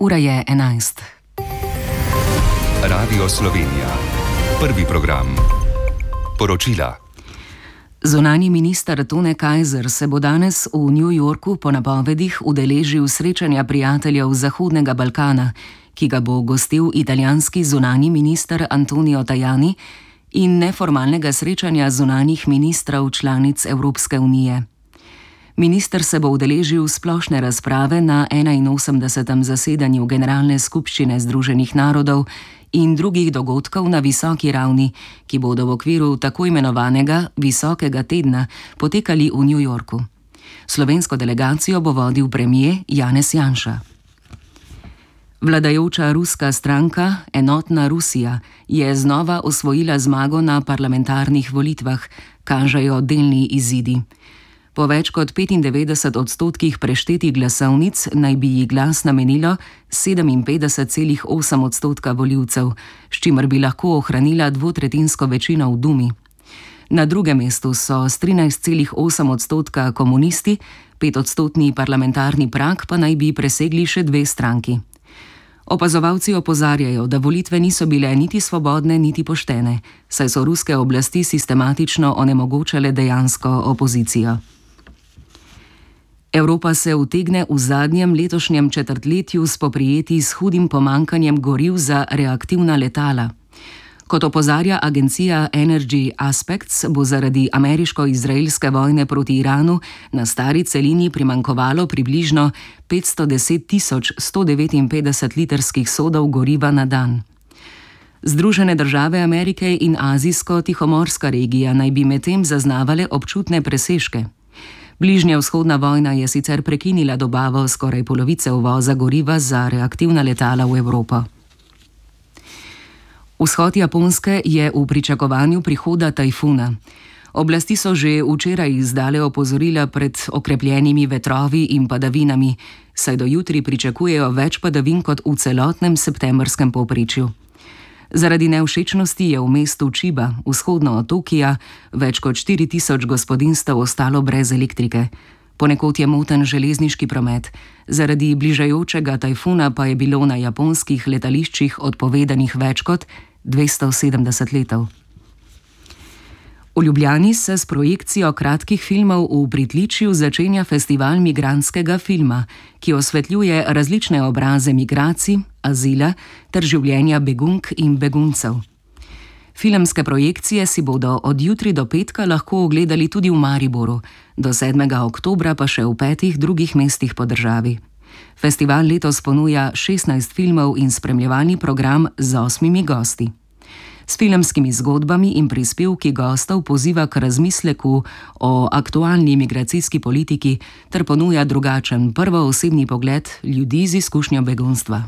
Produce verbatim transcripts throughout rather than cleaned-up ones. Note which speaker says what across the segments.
Speaker 1: Ura je enajst.
Speaker 2: Radio Slovenija. Prvi program. Poročila.
Speaker 1: Zunanji minister Tone Kajzer se bo danes v New Yorku po napovedih udeležil srečanja prijateljev Zahodnega Balkana, ki ga bo gostil italijanski zunanji minister Antonio Tajani, in neformalnega srečanja zunanjih ministrov članic Evropske unije. Minister se bo udeležil splošne razprave na enainosemdesetem zasedanju Generalne skupščine Združenih narodov in drugih dogodkov na visoki ravni, ki bodo v okviru tako imenovanega Visokega tedna potekali v New Yorku. Slovensko delegacijo bo vodil premier Janez Janša. Vladajoča ruska stranka Enotna Rusija je znova osvojila zmago na parlamentarnih volitvah, kažejo delni izidi. Po več kot petindevetdeset odstotkih preštetih glasovnic naj bi ji glas namenilo sedeminpetdeset celih osem odstotka volivcev, s čimer bi lahko ohranila dvotretjinsko večino v Dumi. Na drugem mestu so s trinajst celih osem odstotka komunisti, petodstotni parlamentarni prag pa naj bi presegli še dve stranki. Opazovalci opozarjajo, da volitve niso bile niti svobodne, niti poštene, saj so ruske oblasti sistematično onemogočale dejansko opozicijo. Evropa se utegne v zadnjem letošnjem četrtletju spoprijeti s hudim pomanjkanjem goriv za reaktivna letala. Kot opozarja agencija Energy Aspects, bo zaradi ameriško-izraelske vojne proti Iranu na stari celini primanjkovalo približno petsto deset tisoč sto devetinpetdeset litrskih sodov goriva na dan. Združene države Amerike in azijsko-tihomorska regija naj bi medtem zaznavale občutne presežke. Bližnjevzhodna vojna je sicer prekinila dobavo skoraj polovice uvoza goriva za reaktivna letala v Evropo. Vzhod Japonske je v pričakovanju prihoda tajfuna. Oblasti so že včeraj izdale opozorila pred okrepljenimi vetrovi in padavinami, saj do jutri pričakujejo več padavin kot v celotnem septembrskem povprečju. Zaradi nevšečnosti je v mestu Čiba, vzhodno od Tokija, več kot štiri tisoč gospodinjstev ostalo brez elektrike. Ponekod je moten železniški promet, zaradi bližajočega tajfuna pa je bilo na japonskih letališčih odpovedanih več kot dvesto sedemdeset letov. V Ljubljani se s projekcijo kratkih filmov v pritličju začenja festival migrantskega filma, ki osvetljuje različne obraze migracij, azila ter življenja begunk in beguncev. Filmske projekcije si bodo od jutri do petka lahko ogledali tudi v Mariboru, do sedmega oktobra pa še v petih drugih mestih po državi. Festival letos ponuja šestnajst filmov in spremljevalni program z osmimi gosti. S filmskimi zgodbami in prispevki gostov poziva k razmisleku o aktualni migracijski politiki ter ponuja drugačen prvoosebni pogled ljudi z izkušnjo begunstva.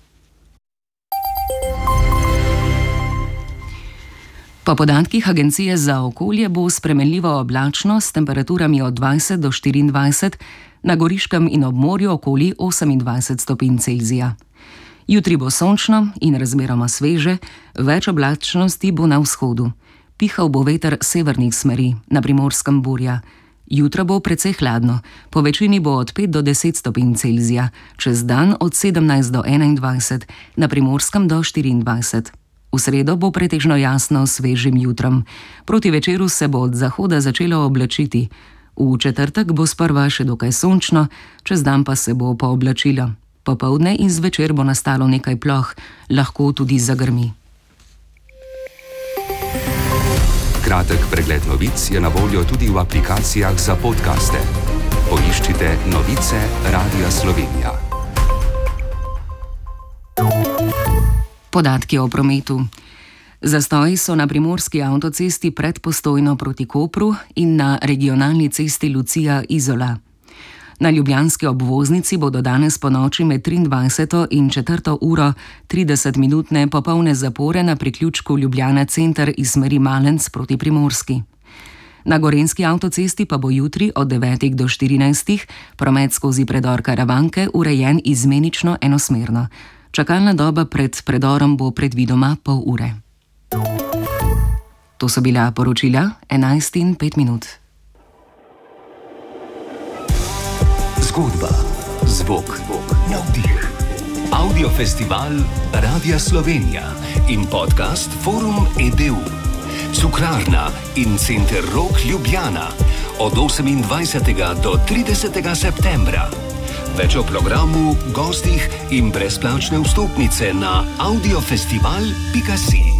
Speaker 1: Po podatkih Agencije za okolje bo spremenljivo oblačno s temperaturami od dvajset do štiriindvajset, na Goriškem in ob morju okoli osemindvajset stopinj Celzija. Jutri bo sončno in razmeroma sveže, več oblačnosti bo na vzhodu. Pihal bo veter severnih smeri, na Primorskem burja. Jutro bo precej hladno, po večini bo od pet do deset stopinj Celzija, čez dan od sedemnajst do enaindvajset, na Primorskem do štiriindvajset. V sredo bo pretežno jasno s svežim jutrom. Proti večeru se bo od zahoda začelo oblačiti. V četrtek bo sprva še dokaj sončno, čez dan pa se bo pooblačilo. Popoldne in zvečer bo nastalo nekaj ploh, lahko tudi zagrmi.
Speaker 2: Kratek pregled novic je na voljo tudi v aplikacijah za podcaste. Poiščite Novice Radia Slovenija.
Speaker 1: Podatki o prometu. Zastoji so na primorski avtocesti pred Postojno proti Kopru in na regionalni cesti Lucija-Izola. Na ljubljanski obvoznici bodo danes ponoči med triindvajseto in četrto uro tridesetminutne popolne zapore na priključku Ljubljana center iz smeri Malenc proti Primorski. Na gorenjski avtocesti pa bo jutri od devetih do štirinajstih promet skozi predor Karavanke urejen izmenično enosmerno. Čakalna doba pred predorom bo predvidoma pol ure. To so bila poročila enajst in pet minut.
Speaker 2: Zgodba, zvok, navdih,
Speaker 3: Audiofestival Radia Slovenija in podcast Forum E D U. Cukrarna in Center Rok Ljubljana od osemindvajsetega do tridesetega septembra. Več o programu, gostih in brezplačne vstopnice na audiofestival pika si.